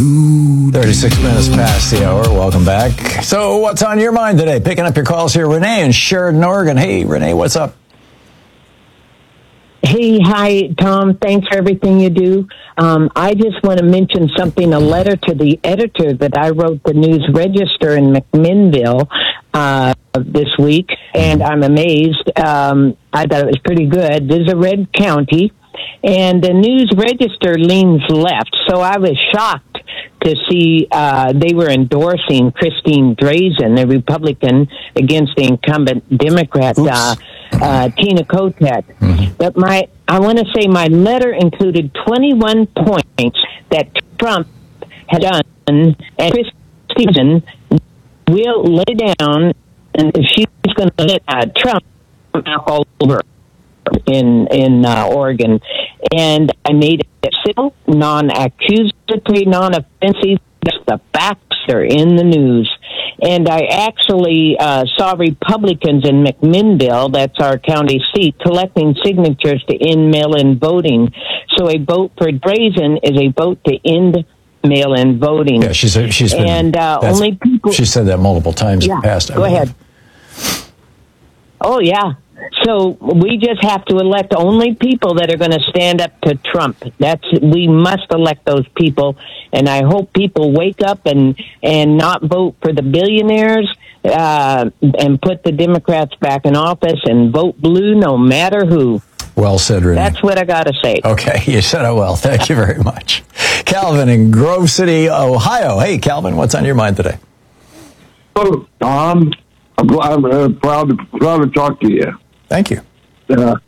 36 minutes past the hour. Welcome back. So what's on your mind today? Picking up your calls here. Renee in Sheridan, Oregon. Hey, Renee, what's up? Hey, hi, Tom. Thanks for everything you do. I just want to mention something, a letter to the editor that I wrote the News Register in McMinnville this week, and I'm amazed. I thought it was pretty good. This is a red county, and the News Register leans left, so I was shocked to see they were endorsing Christine Drazan, a Republican, against the incumbent Democrat, Tina Kotek. Mm-hmm. But I want to say my letter included 21 points that Trump had done, and Christine will lay down, and she's going to let Trump all over in Oregon. And I made it civil, non-accusatory, non-offensive. The facts are in the news. And I actually saw Republicans in McMinnville, that's our county seat, collecting signatures to end mail-in voting. So a vote for Drazan is a vote to end mail-in voting. Yeah, she's been, and only people. She said that multiple times in the past. Go ahead. Oh, yeah. So we just have to elect only people that are going to stand up to Trump. We must elect those people, and I hope people wake up and not vote for the billionaires and put the Democrats back in office and vote blue no matter who. Well said, Renee. That's what I got to say. Okay, you said it well. Thank you very much. Calvin in Grove City, Ohio. Hey, Calvin, what's on your mind today? Oh, Tom, I'm proud to talk to you. Thank you. The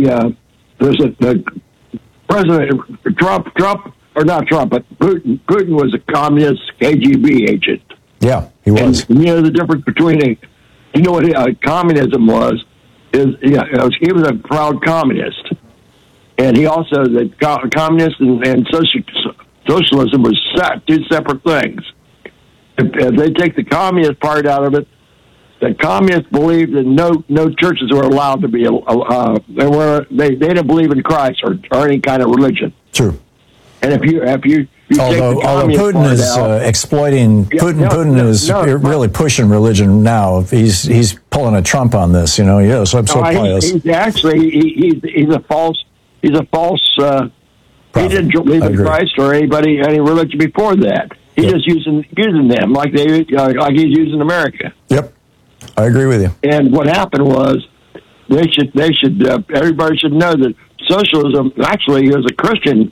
President Trump, or not Trump, but Putin was a communist KGB agent. Yeah, he was. And, the difference between what communism was is he was a proud communist, and he also the communist and socialism was two separate things. If they take the communist part out of it, the communists believed that no churches were allowed to be. They didn't believe in Christ or any kind of religion. True. And if you although Putin is exploiting, Putin is really pushing religion now. He's pulling a Trump on this. Yes, I'm so pious. He's a false. He didn't believe in Christ or any religion before that. He's just using them like he's using America. Yep. I agree with you. And what happened was, everybody should know that socialism actually is a Christian.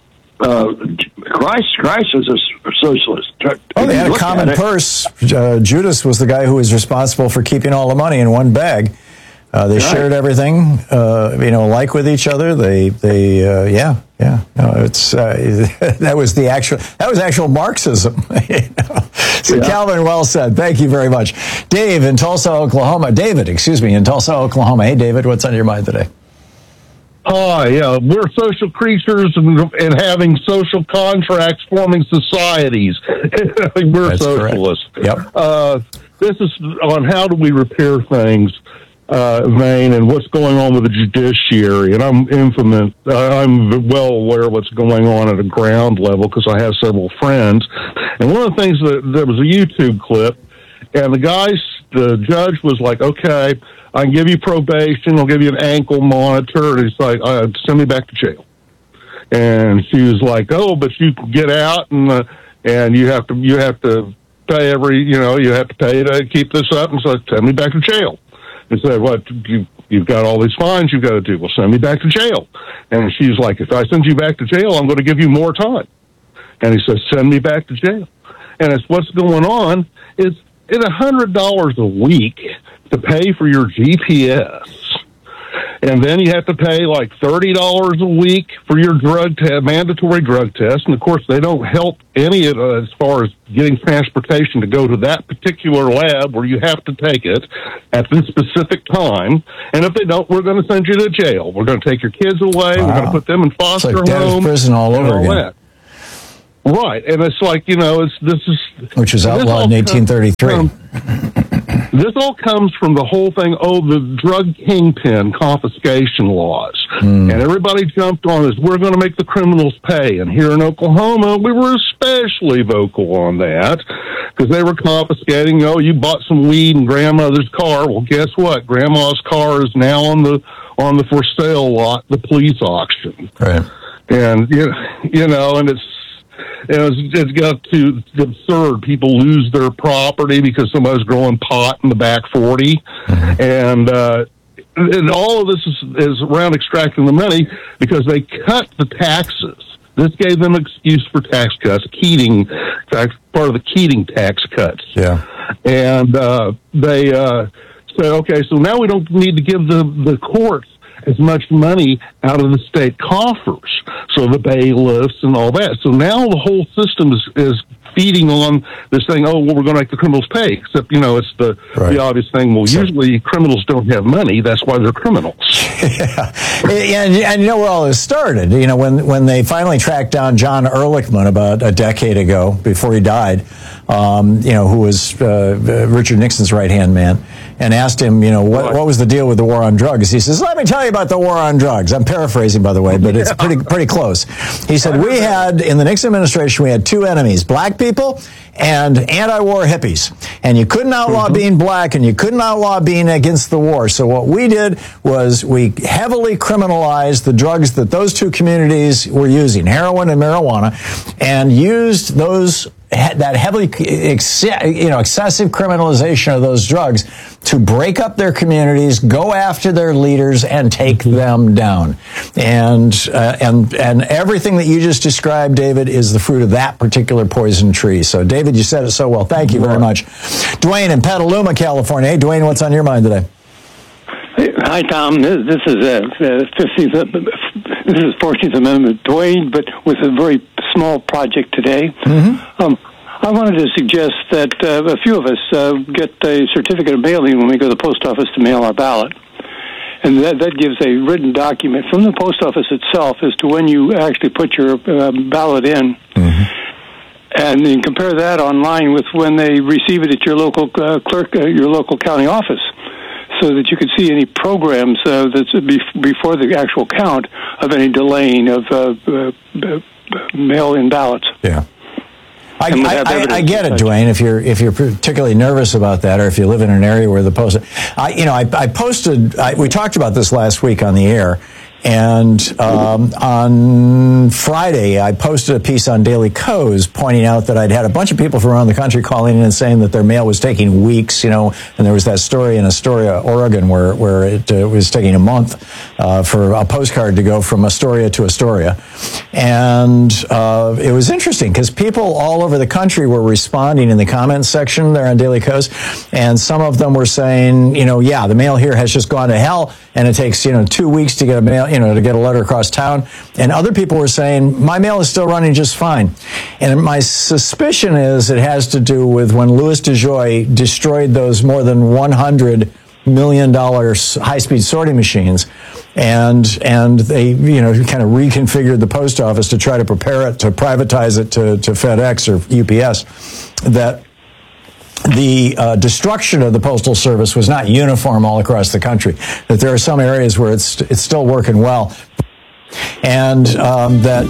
Christ is a socialist. They had a common purse. Judas was the guy who was responsible for keeping all the money in one bag. They shared everything, like with each other. That was actual Marxism. So Calvin, well said. Thank you very much. Dave in Tulsa, Oklahoma. David in Tulsa, Oklahoma. Hey, David, what's on your mind today? We're social creatures and having social contracts, forming societies. We're socialists. Correct. Yep. This is on how do we repair things. Vein and what's going on with the judiciary, and I'm well aware of what's going on at a ground level because I have several friends. And one of the things there was a YouTube clip, and the judge was like, "Okay, I can give you probation. I'll give you an ankle monitor," and he's like, "Send me back to jail." And she was like, "Oh, but you can get out, and you have to pay you have to pay to keep this up," and so send me back to jail. And said, "What, you've got all these fines you've got to do. Well, send me back to jail." And she's like, "If I send you back to jail, I'm going to give you more time." And he says, "Send me back to jail." And it's what's going on is it's $100 a week to pay for your GPS. And then you have to pay like $30 a week for your mandatory drug test. And, of course, they don't help any of it as far as getting transportation to go to that particular lab where you have to take it at this specific time. And if they don't, we're going to send you to jail. We're going to take your kids away. Wow. We're going to put them in foster homes. It's like debtor's prison all over again. That. Right. And it's like, which was outlawed in 1833. This all comes from the whole thing, the drug kingpin confiscation laws. And everybody jumped on this, we're going to make the criminals pay. And here in Oklahoma, we were especially vocal on that because they were confiscating, you bought some weed in grandmother's car. Well, guess what? Grandma's car is now on the for sale lot, the police auction. Right. And, and it's got to absurd. People lose their property because somebody's growing pot in the back 40. And all of this is around extracting the money because they cut the taxes. This gave them an excuse for tax cuts. Keating, part of the Keating tax cuts. Yeah. And they said, okay, so now we don't need to give the courts as much money out of the state coffers, so the bailiffs and all that. So now the whole system is feeding on this thing, we're going to make the criminals pay, except, it's the obvious thing. Well, usually criminals don't have money. That's why they're criminals. Yeah. And you know where all this started? When they finally tracked down John Ehrlichman about a decade ago, before he died, who was Richard Nixon's right-hand man, and asked him, what was the deal with the war on drugs? He says, let me tell you about the war on drugs. I'm paraphrasing, by the way, but it's pretty close. He said, in the Nixon administration, we had two enemies, black people and anti-war hippies. And you couldn't outlaw being black, and you couldn't outlaw being against the war. So what we did was we heavily criminalized the drugs that those two communities were using, heroin and marijuana, and used that heavily, excessive criminalization of those drugs to break up their communities, go after their leaders, and take them down. And everything that you just described, David, is the fruit of that particular poison tree. So, David, you said it so well. Thank you very much. Dwayne in Petaluma, California. Hey, Dwayne, what's on your mind today? Hi, Tom. This is 14th Amendment Dwayne, but with a very small project today. I wanted to suggest that a few of us get a certificate of mailing when we go to the post office to mail our ballot. And that gives a written document from the post office itself as to when you actually put your ballot in. And then compare that online with when they receive it at your local clerk, your local county office, so that you could see any programs that's before the actual count of any delaying of mail-in ballots. Yeah. I get it, Dwayne. If you're particularly nervous about that, or if you live in an area where the post, I posted. We talked about this last week on the air, and on Friday I posted a piece on Daily Kos pointing out that I'd had a bunch of people from around the country calling in and saying that their mail was taking weeks. And there was that story in Astoria, Oregon, where it was taking a month for a postcard to go from Astoria to Astoria. And it was interesting because people all over the country were responding in the comments section there on Daily Kos, and some of them were saying, the mail here has just gone to hell, and it takes 2 weeks to get a mail, to get a letter across town. And other people were saying, my mail is still running just fine. And my suspicion is it has to do with when Louis DeJoy destroyed those more than $100 million high-speed sorting machines, and they kind of reconfigured the post office to try to prepare it to privatize it to FedEx or UPS. That the destruction of the Postal Service was not uniform all across the country. That there are some areas where it's still working well, and that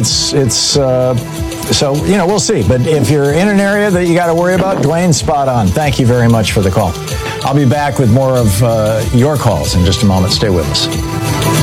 so we'll see. But if you're in an area that you got to worry about, Dwayne's spot on. Thank you very much for the call. I'll be back with more of your calls in just a moment. Stay with us.